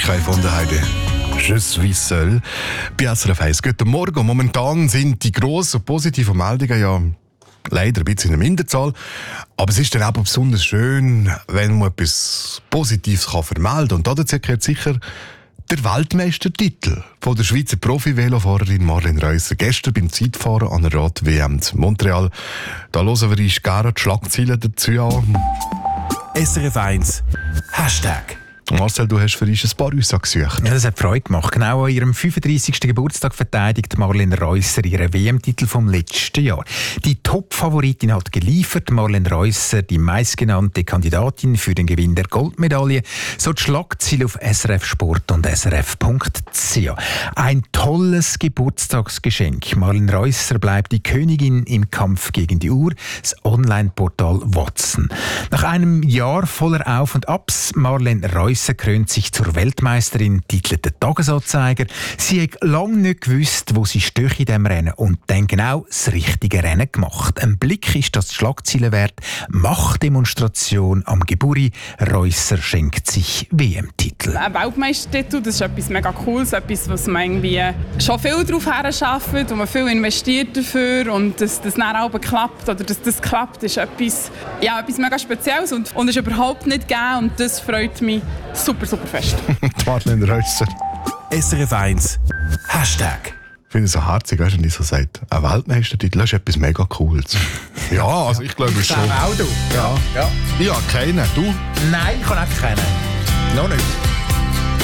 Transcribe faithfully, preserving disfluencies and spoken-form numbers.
Michael von der Heide. Je suis seul. Bei S R F eins. Guten Morgen. Momentan sind die grossen positiven Meldungen ja leider ein bisschen in der Minderzahl. Aber es ist dann auch besonders schön, wenn man etwas Positives kann vermelden kann. Und dazu gehört sicher der Weltmeistertitel von der Schweizer Profi-Velofahrerin Marlene Reusser. Gestern beim Zeitfahren an der Rad-W M zu Montreal. Da hören wir uns gerne die Schlagzeilen dazu an. S R F eins Hashtag. Marcel, du hast für uns ein paar Aussagen gesucht. Ja, das hat Freude gemacht. Genau an ihrem fünfunddreissigsten Geburtstag verteidigt Marlene Reusser ihren W M-Titel vom letzten Jahr. Die Top-Favoritin hat geliefert. Marlene Reusser, die meistgenannte Kandidatin für den Gewinn der Goldmedaille. So die Schlagziele auf S R F Sport und S R F Punkt C H. Ein tolles Geburtstagsgeschenk. Marlene Reusser bleibt die Königin im Kampf gegen die Uhr. Das Online-Portal Watson. Nach einem Jahr voller Auf und Abs, Marlene Reusser krönt sich zur Weltmeisterin, titelt der Tagesanzeiger. Sie hat lange nicht gewusst, wo sie stehe in diesem Rennen und dann genau das richtige Rennen gemacht. Ein Blick ist das Schlagzeilen wert. Machtdemonstration am Geburi. Reusser schenkt sich W M-Titel. Ein Weltmeistertitel, das ist etwas mega Cooles, etwas, was man irgendwie schon viel darauf herarbeitet, wo man viel investiert dafür und dass das dann auch klappt oder dass das klappt, ist etwas, ja, etwas mega Spezielles und, und ist überhaupt nicht gegeben und das freut mich super, super fest. Marlene Reusser. S R F eins Hashtag. Ich finde es so herzig, weißt du, wenn ich so sagt, ein Weltmeistertitel, das ist etwas mega Cooles. Ja, also ich glaube schon. Auch du? Ja. Ja. Ich habe keinen. Du? Nein, ich kann auch keinen. Noch nicht.